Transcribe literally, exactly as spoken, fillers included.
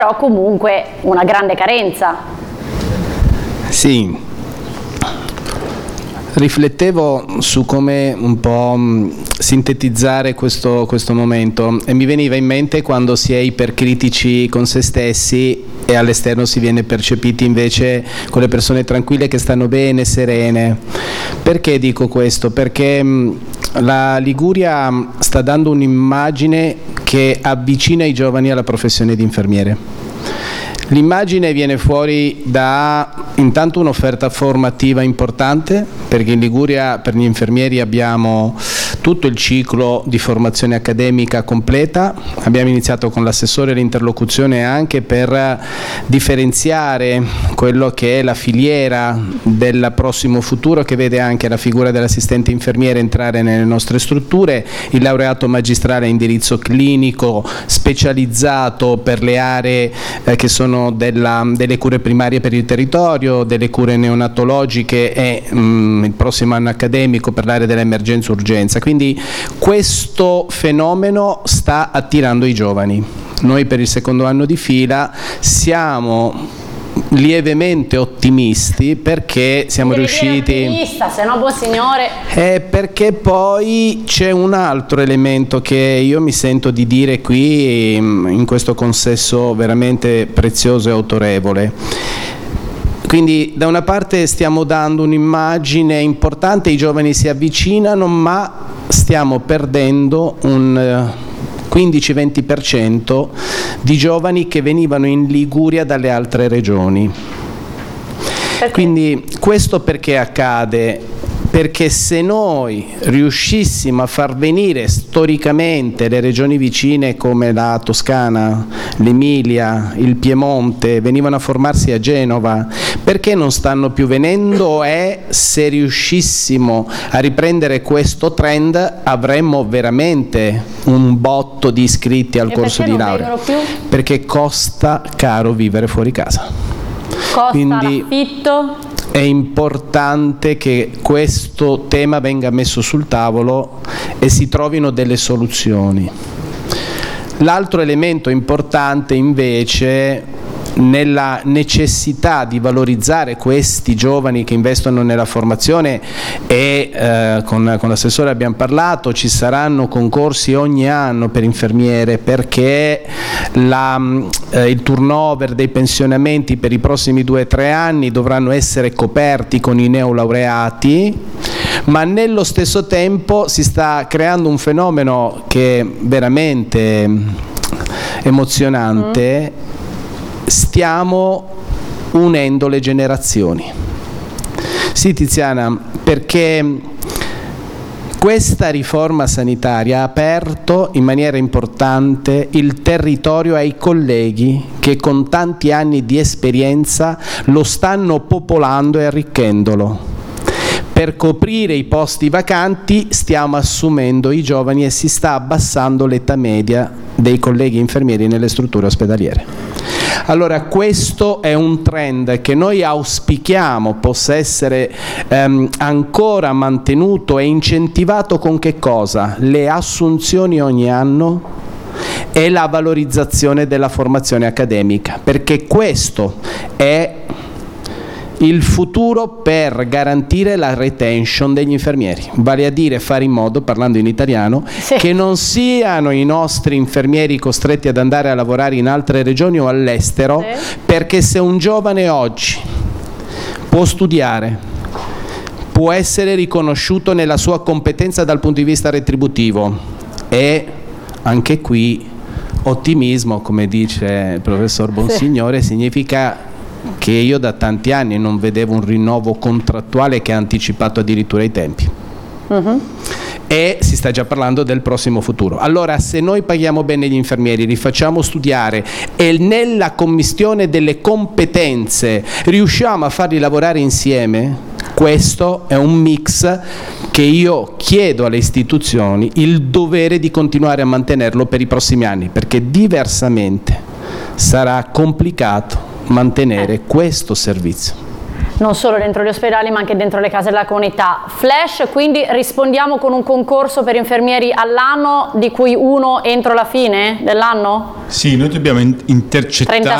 però comunque una grande carenza. Sì, riflettevo su come un po' sintetizzare questo, questo momento e mi veniva in mente quando si è ipercritici con se stessi e all'esterno si viene percepiti invece con le persone tranquille che stanno bene, serene. Perché dico questo? Perché la Liguria sta dando un'immagine che avvicina i giovani alla professione di infermiere. L'immagine viene fuori da intanto un'offerta formativa importante, perché in Liguria per gli infermieri abbiamo tutto il ciclo di formazione accademica completa. Abbiamo iniziato con l'assessore l'interlocuzione anche per differenziare quello che è la filiera del prossimo futuro, che vede anche la figura dell'assistente infermiere entrare nelle nostre strutture, il laureato magistrale a indirizzo clinico specializzato per le aree eh, che sono Della, delle cure primarie per il territorio, delle cure neonatologiche e mh, il prossimo anno accademico per l'area dell'emergenza urgenza. Quindi questo fenomeno sta attirando i giovani. Noi per il secondo anno di fila siamo lievemente ottimisti perché siamo Devi riusciti dire ottimista, se no buon signore. Eh, perché poi c'è un altro elemento che io mi sento di dire qui in questo consesso veramente prezioso e autorevole. Quindi da una parte stiamo dando un'immagine importante, i giovani si avvicinano, ma stiamo perdendo un quindici venti per cento di giovani che venivano in Liguria dalle altre regioni. Perché? Quindi questo perché accade? Perché se noi riuscissimo a far venire storicamente le regioni vicine come la Toscana, l'Emilia, il Piemonte, venivano a formarsi a Genova, perché non stanno più venendo? E se riuscissimo a riprendere questo trend avremmo veramente un botto di iscritti al e corso di laurea. Più? Perché costa caro vivere fuori casa. Costa Quindi l'affitto? È importante che questo tema venga messo sul tavolo e si trovino delle soluzioni. L'altro elemento importante invece nella necessità di valorizzare questi giovani che investono nella formazione e eh, con, con l'assessore abbiamo parlato, ci saranno concorsi ogni anno per infermiere perché la, eh, il turnover dei pensionamenti per i prossimi due o tre anni dovranno essere coperti con i neolaureati, ma nello stesso tempo si sta creando un fenomeno che è veramente emozionante. Mm. Stiamo unendo le generazioni. Sì, Tiziana, perché questa riforma sanitaria ha aperto in maniera importante il territorio ai colleghi che con tanti anni di esperienza lo stanno popolando e arricchendolo. Per coprire i posti vacanti stiamo assumendo i giovani e si sta abbassando l'età media dei colleghi infermieri nelle strutture ospedaliere. Allora questo è un trend che noi auspichiamo possa essere ehm, ancora mantenuto e incentivato con che cosa? Le assunzioni ogni anno e la valorizzazione della formazione accademica, perché questo è il futuro per garantire la retention degli infermieri, vale a dire fare in modo, parlando in italiano, sì, che non siano i nostri infermieri costretti ad andare a lavorare in altre regioni o all'estero, sì, perché se un giovane oggi può studiare, può essere riconosciuto nella sua competenza dal punto di vista retributivo e anche qui ottimismo, come dice il professor Bonsignore, sì, significa che io da tanti anni non vedevo un rinnovo contrattuale che ha anticipato addirittura i tempi. Uh-huh. E si sta già parlando del prossimo futuro. Allora, se noi paghiamo bene gli infermieri, li facciamo studiare e nella commistione delle competenze riusciamo a farli lavorare insieme, questo è un mix che io chiedo alle istituzioni il dovere di continuare a mantenerlo per i prossimi anni, perché diversamente sarà complicato mantenere questo servizio. Non solo dentro gli ospedali ma anche dentro le case della comunità. Flash, quindi rispondiamo con un concorso per infermieri all'anno, di cui uno entro la fine dell'anno? Sì, noi dobbiamo intercettare